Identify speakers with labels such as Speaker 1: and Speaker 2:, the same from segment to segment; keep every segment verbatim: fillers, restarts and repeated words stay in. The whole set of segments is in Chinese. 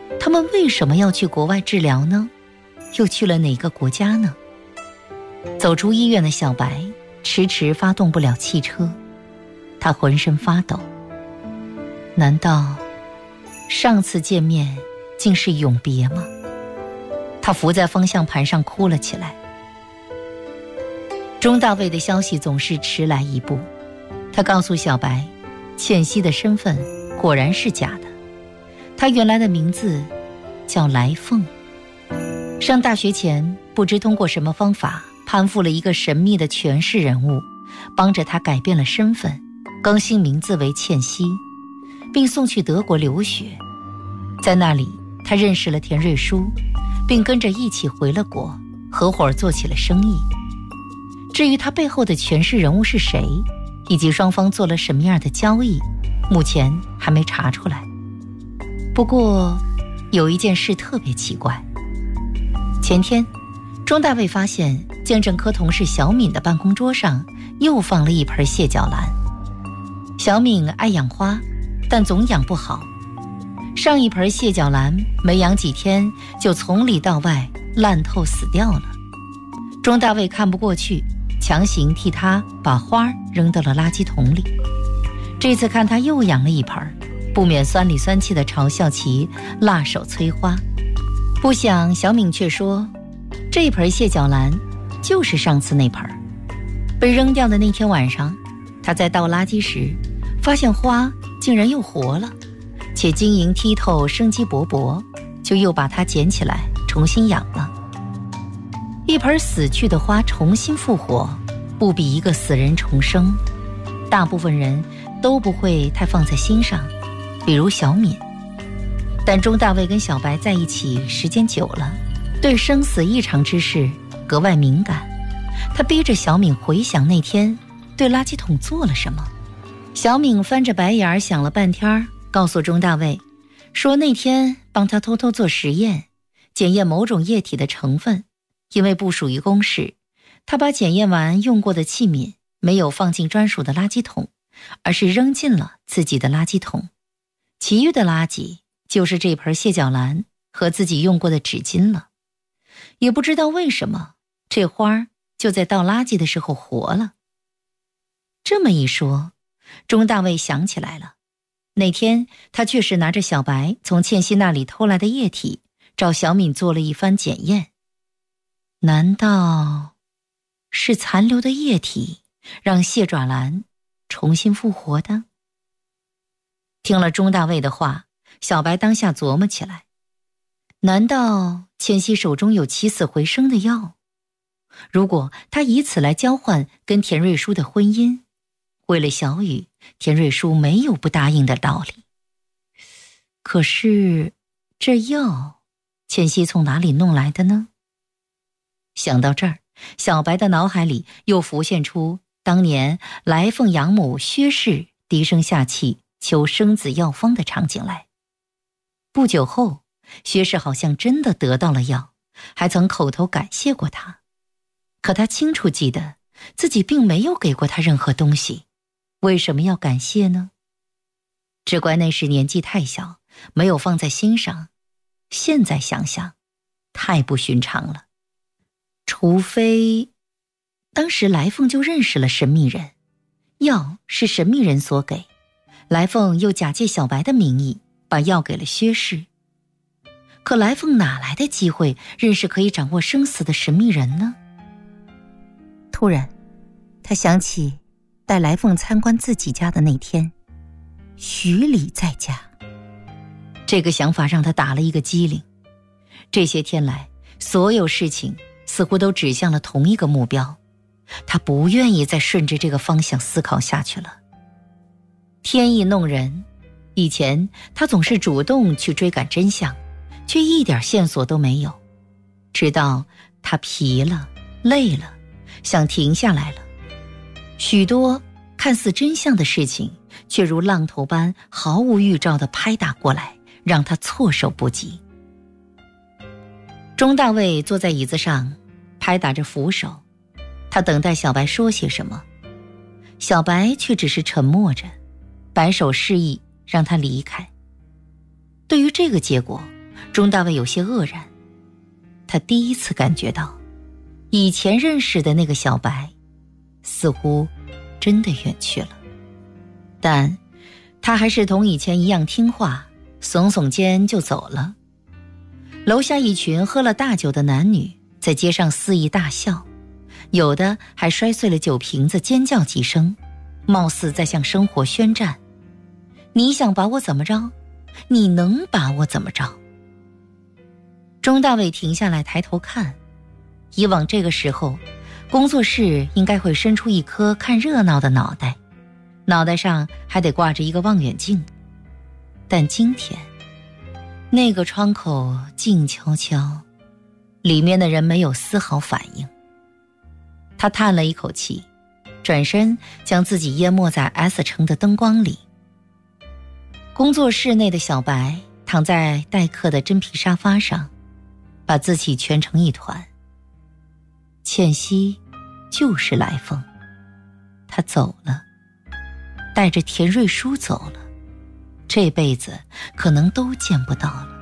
Speaker 1: 他们为什么要去国外治疗呢？又去了哪个国家呢？走出医院的小白迟迟发动不了汽车，他浑身发抖。难道上次见面竟是永别吗？他伏在方向盘上哭了起来。钟大卫的消息总是迟来一步，他告诉小白，倩熙的身份果然是假的，她原来的名字叫来凤。上大学前，不知通过什么方法攀附了一个神秘的权势人物，帮着她改变了身份，更新名字为倩熙，并送去德国留学。在那里，她认识了田瑞书，并跟着一起回了国，合伙做起了生意。至于他背后的权势人物是谁，以及双方做了什么样的交易，目前还没查出来。不过有一件事特别奇怪，前天钟大卫发现鉴证科同事小敏的办公桌上又放了一盆蟹脚兰。小敏爱养花，但总养不好，上一盆蟹脚兰没养几天就从里到外烂透死掉了。钟大卫看不过去，强行替他把花扔到了垃圾桶里。这次看他又养了一盆，不免酸里酸气地嘲笑其辣手摧花。不想小敏却说，这盆蟹脚兰就是上次那盆，被扔掉的那天晚上，他在倒垃圾时发现花竟然又活了，且晶莹剔透，生机勃勃，就又把它捡起来重新养了。一盆死去的花重新复活，不比一个死人重生。大部分人都不会太放在心上，比如小敏。但钟大卫跟小白在一起时间久了，对生死一场之事格外敏感。他逼着小敏回想那天对垃圾桶做了什么。小敏翻着白眼想了半天，告诉钟大卫说，那天帮他偷偷做实验，检验某种液体的成分，因为不属于公事，他把检验完用过的器皿没有放进专属的垃圾桶，而是扔进了自己的垃圾桶。其余的垃圾就是这盆蟹脚兰和自己用过的纸巾了。也不知道为什么，这花就在倒垃圾的时候活了。这么一说，钟大卫想起来了，那天他确实拿着小白从倩熙那里偷来的液体，找小敏做了一番检验。难道是残留的液体让蟹爪兰重新复活的？听了钟大卫的话，小白当下琢磨起来，难道倩熙手中有起死回生的药？如果他以此来交换跟田瑞书的婚姻，为了小雨，田瑞书没有不答应的道理。可是这药倩熙从哪里弄来的呢？想到这儿，小白的脑海里又浮现出当年来凤养母薛氏低声下气求生子药方的场景来。不久后，薛氏好像真的得到了药，还曾口头感谢过他。可他清楚记得自己并没有给过他任何东西，为什么要感谢呢？只怪那时年纪太小，没有放在心上。现在想想，太不寻常了。除非当时来凤就认识了神秘人，药是神秘人所给，来凤又假借小白的名义把药给了薛氏。可来凤哪来的机会认识可以掌握生死的神秘人呢？突然他想起带来凤参观自己家的那天，徐礼在家。这个想法让他打了一个激灵。这些天来，所有事情似乎都指向了同一个目标，他不愿意再顺着这个方向思考下去了。天意弄人，以前他总是主动去追赶真相，却一点线索都没有。直到他疲了，累了，想停下来了，许多看似真相的事情，却如浪头般毫无预兆地拍打过来，让他措手不及。钟大卫坐在椅子上，拍打着扶手，他等待小白说些什么。小白却只是沉默着，摆手示意让他离开。对于这个结果， 钟大卫有些愕然，他第一次感觉到以前认识的那个小白似乎真的远去了，但他还是同以前一样听话，耸耸肩就走了。楼下一群喝了大酒的男女在街上肆意大笑，有的还摔碎了酒瓶子，尖叫几声，貌似在向生活宣战。你想把我怎么着？你能把我怎么着？钟大卫停下来抬头看，以往这个时候工作室应该会伸出一颗看热闹的脑袋，脑袋上还得挂着一个望远镜，但今天那个窗口静悄悄，里面的人没有丝毫反应。他叹了一口气，转身将自己淹没在 S 城的灯光里。工作室内的小白躺在待客的真皮沙发上，把自己蜷成一团。倩熙就是来凤，他走了，带着田瑞书走了，这辈子可能都见不到了。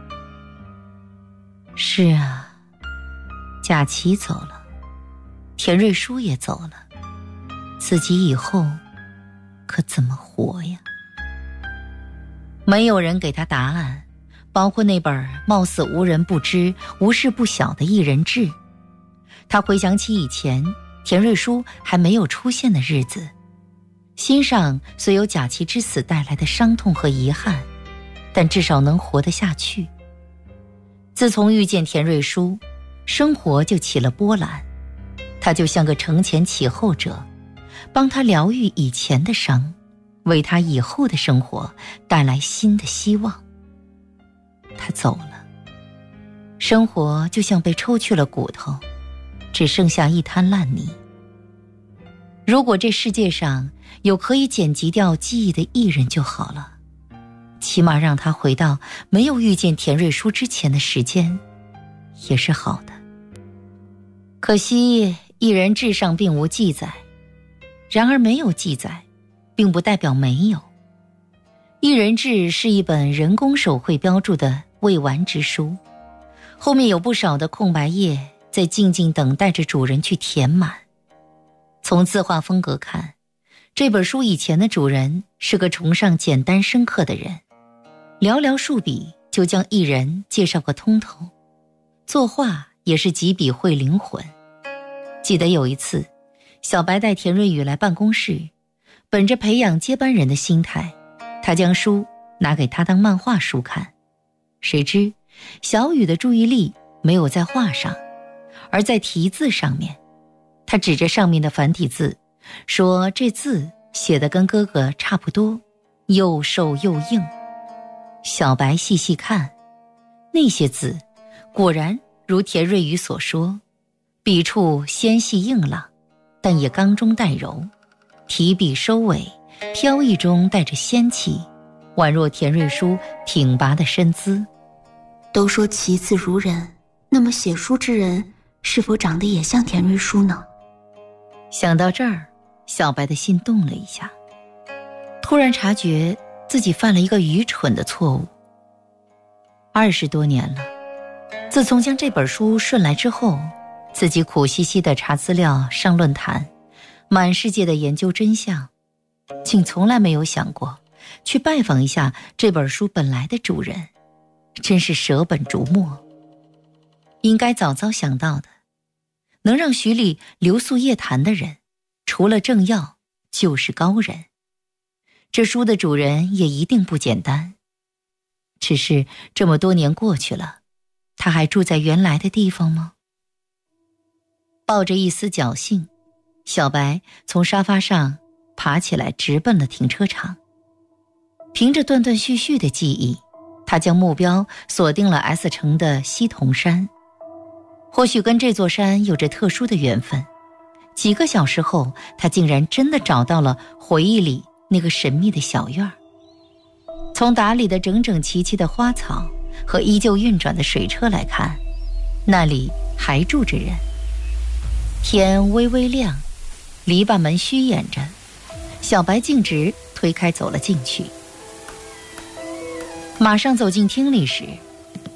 Speaker 1: 是啊，贾琪走了，田瑞书也走了，自己以后可怎么活呀？没有人给他答案，包括那本貌似无人不知、无事不晓的一人志。他回想起以前田瑞书还没有出现的日子，心上虽有贾琪之死带来的伤痛和遗憾，但至少能活得下去。自从遇见田瑞书，生活就起了波澜，他就像个承前启后者，帮他疗愈以前的伤，为他以后的生活带来新的希望。他走了，生活就像被抽去了骨头，只剩下一滩烂泥。如果这世界上有可以剪辑掉记忆的艺人就好了，起码让他回到没有遇见田瑞书之前的时间也是好的。可惜艺人志上并无记载，然而没有记载并不代表没有。艺人志是一本人工手绘标注的未完之书，后面有不少的空白页在静静等待着主人去填满。从字画风格看，这本书以前的主人是个崇尚简单深刻的人，寥寥数笔就将艺人介绍个通透，作画也是几笔绘灵魂。记得有一次，小白带田瑞宇来办公室，本着培养接班人的心态，他将书拿给他当漫画书看。谁知小雨的注意力没有在画上，而在题字上面。他指着上面的繁体字说，这字写得跟哥哥差不多，又瘦又硬。小白细细看，那些字果然如田瑞宇所说，笔触纤细硬朗，但也刚中带柔，提笔收尾飘逸中带着仙气，宛若田瑞书挺拔的身姿。
Speaker 2: 都说其字如人，那么写书之人是否长得也像田瑞书呢？
Speaker 1: 想到这儿，小白的心动了一下，突然察觉自己犯了一个愚蠢的错误。二十多年了，自从将这本书顺来之后，自己苦兮兮地查资料、上论坛，满世界的研究真相，竟从来没有想过去拜访一下这本书本来的主人，真是舍本逐末。应该早早想到的，能让徐礼留宿夜谈的人，除了政要就是高人。这书的主人也一定不简单，只是这么多年过去了，他还住在原来的地方吗？抱着一丝侥幸，小白从沙发上爬起来，直奔了停车场。凭着断断续续的记忆，他将目标锁定了 S 城的西桐山。或许跟这座山有着特殊的缘分，几个小时后，他竟然真的找到了回忆里那个神秘的小院儿。从打理的整整齐齐的花草和依旧运转的水车来看，那里还住着人。天微微亮，篱笆门虚掩着，小白径直推开走了进去。马上走进厅里时，